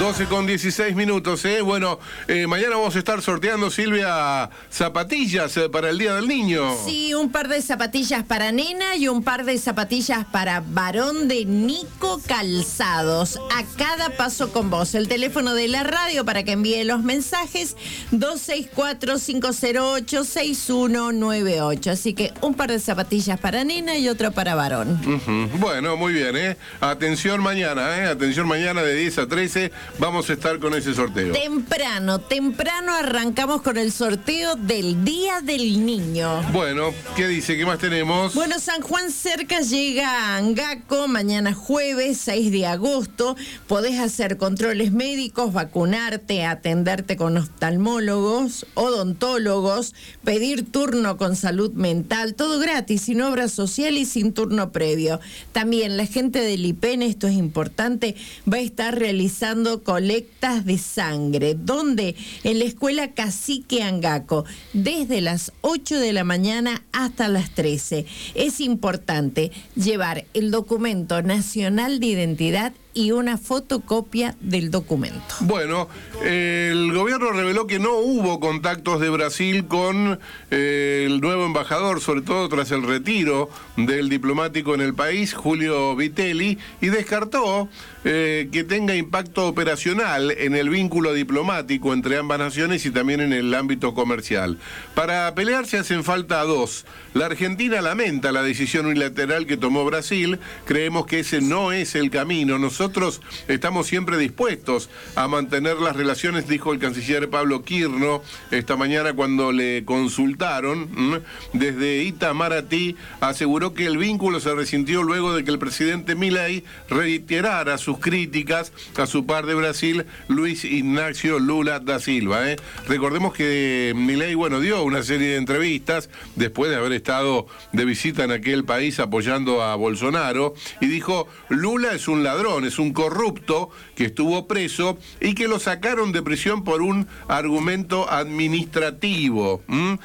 12:16, ¿eh? Bueno, mañana vamos a estar sorteando, Silvia, zapatillas para el Día del Niño. Sí, un par de zapatillas para nena y un par de zapatillas para varón de Nico Calzados. A cada paso con vos. El teléfono de la radio para que envíe los mensajes, 264-508-6198. Así que un par de zapatillas para nena y otro para varón. Bueno, muy bien, ¿eh? Atención mañana, Atención mañana de 10 a 13 vamos a estar con ese sorteo. Temprano arrancamos con el sorteo del Día del Niño. Bueno, ¿qué dice? ¿Qué más tenemos? Bueno, San Juan Cerca llega a Angaco mañana jueves 6 de agosto. Podés hacer controles médicos, vacunarte, atenderte con oftalmólogos, odontólogos, pedir turno con salud mental, todo gratis, sin obra social y sin turno previo. También la gente del IPEN, esto es importante, va a estar realizando colectas de sangre. ¿Dónde? En la Escuela Cacique Angaco, desde las 8 de la mañana hasta las 13. Es importante llevar el documento nacional de identidad y una fotocopia del documento. Bueno, el gobierno reveló que no hubo contactos de Brasil con el nuevo embajador, sobre todo tras el retiro del diplomático en el país, Julio Vitelli, y descartó que tenga impacto operacional en el vínculo diplomático entre ambas naciones y también en el ámbito comercial. Para pelearse hacen falta dos. La Argentina lamenta la decisión unilateral que tomó Brasil. Creemos que ese no es el camino. Nosotros estamos siempre dispuestos a mantener las relaciones, dijo el canciller Pablo Quirno esta mañana cuando le consultaron. Desde Itamaraty aseguró que el vínculo se resintió luego de que el presidente Milei reiterara sus críticas a su par de Brasil, Luis Ignacio Lula da Silva. Recordemos que Milei, dio una serie de entrevistas después de haber estado de visita en aquel país apoyando a Bolsonaro y dijo: Lula es un ladrón, es un corrupto que estuvo preso y que lo sacaron de prisión por un argumento administrativo.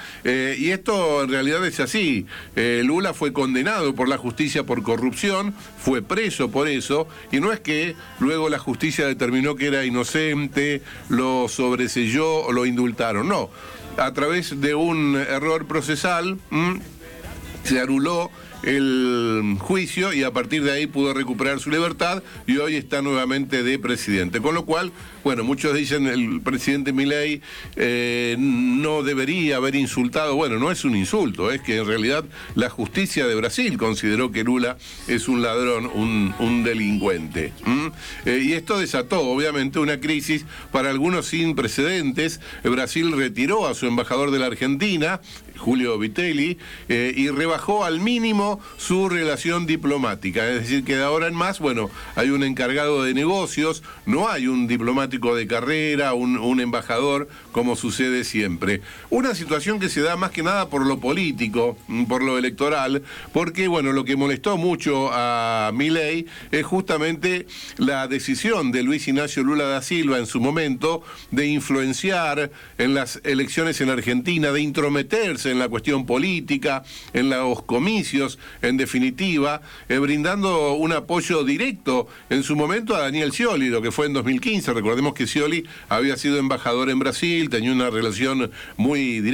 Y esto en realidad es así. Lula fue condenado por la justicia por corrupción, fue preso por eso, y no es que luego la justicia determinó que era inocente, lo sobreselló o lo indultaron. No, a través de un error procesal se anuló el juicio y a partir de ahí pudo recuperar su libertad y hoy está nuevamente de presidente. Con lo cual, muchos dicen el presidente Milei no debería haber insultado. No es un insulto, es que en realidad la justicia de Brasil consideró que Lula es un ladrón, un delincuente. Y esto desató obviamente una crisis para algunos sin precedentes. Brasil retiró a su embajador de la Argentina, Julio Vitelli, y rebajó al mínimo su relación diplomática. Es decir, que de ahora en más, hay un encargado de negocios, no hay un diplomático de carrera, un embajador, como sucede siempre. Una situación que se da más que nada por lo político, por lo electoral, porque, lo que molestó mucho a Milei es justamente la decisión de Luis Ignacio Lula da Silva en su momento de influenciar en las elecciones en Argentina, de intrometerse en la cuestión política, en los comicios, en definitiva, brindando un apoyo directo en su momento a Daniel Scioli, lo que fue en 2015. Recordemos que Scioli había sido embajador en Brasil, tenía una relación muy directa